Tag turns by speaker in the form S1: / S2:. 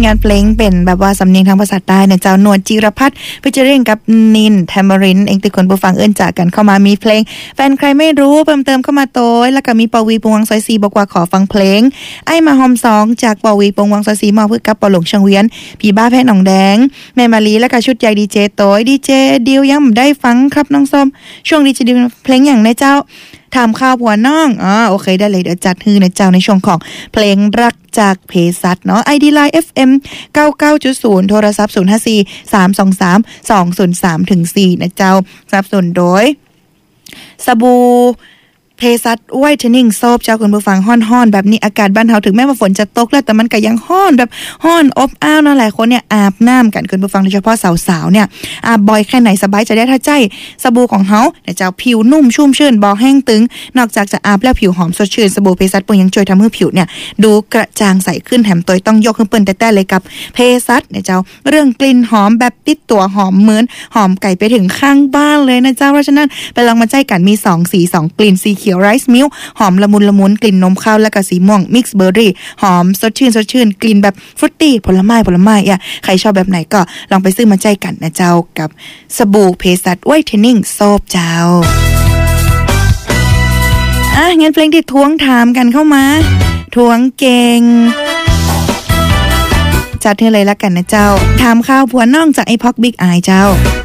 S1: งานเพลงเป็นแบบว่าสำเนียงทางภาษาใต้เนี่ยเจ้านวลจิรพัฒน์ฟิชเชอริงกับนินแทมเบอรินเองติคนผู้ฟังเอิ้นจากกันเข้ามามีเพลงแฟนใครไม่รู้เพิ่มเติมเข้ามาโตยแล้วก็มีปวีปวงซอย4บอกว่าขอฟังเพลงไอ้มาหอม2จากปวีปวงซอย4มาเพื่อกับปอหลงเชียงเวียนพี่บ้าแพทย์หนองแดงแม่มาลีแล้วก็ชุดใหญ่ดีเจโตยดีเจดิวยังได้ฟังครับน้องส้มช่วงดีเจดิวเพลงอย่างในเจ้าถามข่าวผัวน้องโอเคได้เลยเดี๋ยวจัดฮือในเจ้าในช่วงของเพลงรักจากเภสัชเนาะ ID Line FM 99.0 โทรศัพท์054 323 203-4นะเจ้าสนับสนุนโดยสบู่เภสัชไวท์เทนนิ่งโซปเจ้าคุณผู้ฟังฮ้อนๆแบบนี้อากาศบ้านเฮาถึงแม้ว่าฝนจะตกแล้วแต่มันก็ยังฮ้อนแบบฮ้อนอบอ้าวนะหลายคนเนี่ยอาบน้ำกันคุณผู้ฟังโดยเฉพาะสาวๆเนี่ยอาบบ่อยแค่ไหนสบายใจได้ถ้าใจสบู่ของเฮาเนี่ยเจ้าผิวนุ่มชุ่มชื่นบ่แห้งตึงนอกจากจะอาบแล้วผิวหอมสดชื่นสบู่เภสัชปยังช่วยทำให้ผิวเนี่ยดูกระจ่างใสขึ้นแถมตัวต้องยกขึ้นเปิ้นแต่เลยกับเภสัชเนี่ยเจ้าเรื่องกลิ่นหอมแบบติดตัวหอมเหมือนหอมไก่ไปถึงข้างบ้านเลยนะเจ้าเพราะฉะนั้นไปลองมาใจกันมี2สี2กลิ่นสีเขียวไรซ์มิลค์หอมละมุนกลิ่นนมข้าวและก็สีม่วงมิกซ์เบอร์รี่หอมสดชื่นกลิ่นแบบฟรุตตี้ผลไม้ใครชอบแบบไหนก็ลองไปซื้อมาใจกันนะเจ้ากับสบู่เภสัชไวท์เทนนิ่งโซปเจ้างั้นเพลงที่ทวงถามกันเข้ามาทวงเก่งจัดให้เลยละกันนะเจ้าถามข่าวผัวน้องจากไอ้พ็อกบิ๊กอายเจ้า